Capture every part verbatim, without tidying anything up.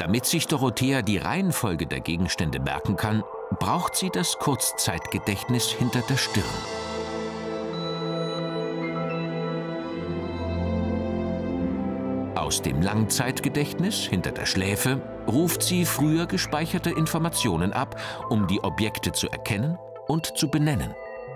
Damit sich Dorothea die Reihenfolge der Gegenstände merken kann, braucht sie das Kurzzeitgedächtnis hinter der Stirn. Aus dem Langzeitgedächtnis hinter der Schläfe ruft sie früher gespeicherte Informationen ab, um die Objekte zu erkennen und zu benennen.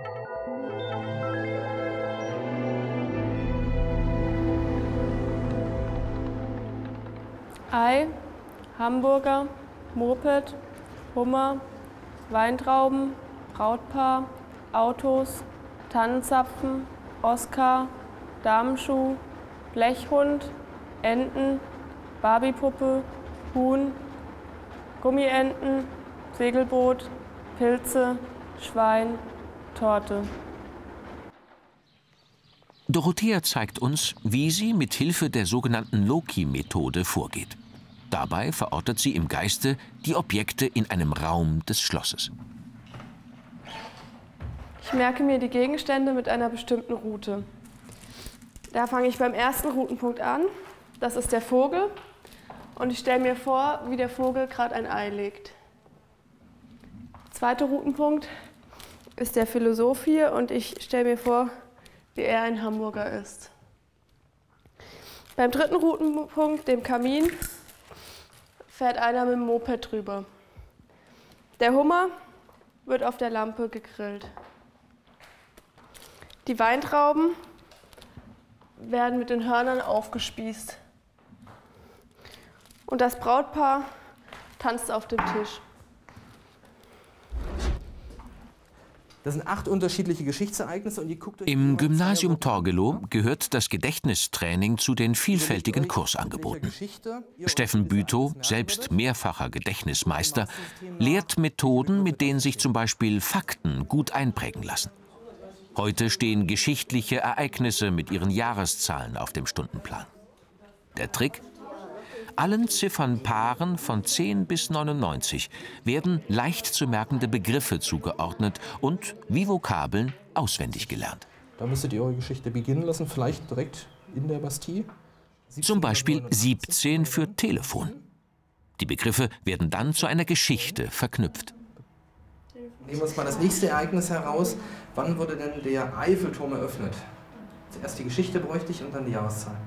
Ei, Hamburger, Moped, Hummer, Weintrauben, Brautpaar, Autos, Tannenzapfen, Oskar, Damenschuh, Blechhund, Enten, Barbiepuppe, Huhn, Gummienten, Segelboot, Pilze, Schwein, Torte. Dorothea zeigt uns, wie sie mit Hilfe der sogenannten Loki-Methode vorgeht. Dabei verortet sie im Geiste die Objekte in einem Raum des Schlosses. Ich merke mir die Gegenstände mit einer bestimmten Route. Da fange ich beim ersten Routenpunkt an. Das ist der Vogel. Und ich stelle mir vor, wie der Vogel gerade ein Ei legt. Zweiter Routenpunkt ist der Philosoph hier und ich stelle mir vor, wie er ein Hamburger ist. Beim dritten Routenpunkt, dem Kamin, fährt einer mit dem Moped drüber. Der Hummer wird auf der Lampe gegrillt. Die Weintrauben werden mit den Hörnern aufgespießt. Und das Brautpaar tanzt auf dem Tisch. Das sind acht unterschiedliche Geschichtsereignisse und ihr guckt euch Im Gymnasium Torgelow gehört das Gedächtnistraining zu den vielfältigen Kursangeboten. Steffen Bütow, selbst mehrfacher Gedächtnismeister, lehrt Methoden, mit denen sich zum Beispiel Fakten gut einprägen lassen. Heute stehen geschichtliche Ereignisse mit ihren Jahreszahlen auf dem Stundenplan. Der Trick? Allen Ziffernpaaren von zehn bis neunundneunzig werden leicht zu merkende Begriffe zugeordnet und wie Vokabeln auswendig gelernt. Da müsstet ihr eure Geschichte beginnen lassen, vielleicht direkt in der Bastille. Zum Beispiel siebzehn für Telefon. Die Begriffe werden dann zu einer Geschichte verknüpft. Nehmen wir uns mal das nächste Ereignis heraus. Wann wurde denn der Eiffelturm eröffnet? Zuerst die Geschichte bräuchte ich und dann die Jahreszahl.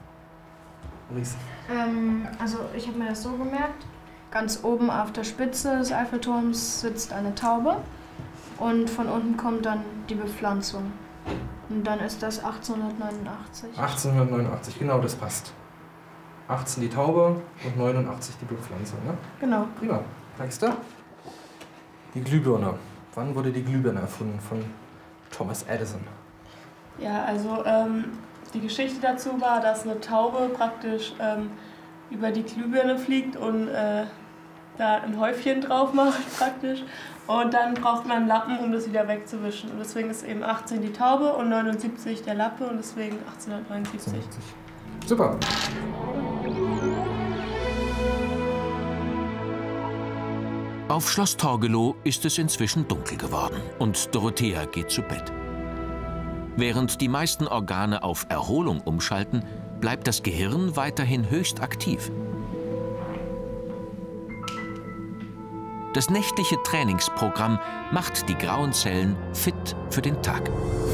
Ähm, also ich habe mir das so gemerkt, ganz oben auf der Spitze des Eiffelturms sitzt eine Taube und von unten kommt dann die Bepflanzung. Und dann ist das achtzehnhundertneunundachtzig. achtzehnhundertneunundachtzig, genau, das passt. achtzehn die Taube und neunundachtzig die Bepflanzung, ne? Genau. Prima. Nächster. Die Glühbirne. Wann wurde die Glühbirne erfunden von Thomas Edison? Ja, also ähm, die Geschichte dazu war, dass eine Taube praktisch ähm, über die Glühbirne fliegt und äh, da ein Häufchen drauf macht praktisch. Und dann braucht man einen Lappen, um das wieder wegzuwischen. Und deswegen ist eben achtzehn die Taube und neunundsiebzig der Lappe und deswegen achtzehnhundertneunundsiebzig. Super. Auf Schloss Torgelow ist es inzwischen dunkel geworden und Dorothea geht zu Bett. Während die meisten Organe auf Erholung umschalten, bleibt das Gehirn weiterhin höchst aktiv. Das nächtliche Trainingsprogramm macht die grauen Zellen fit für den Tag.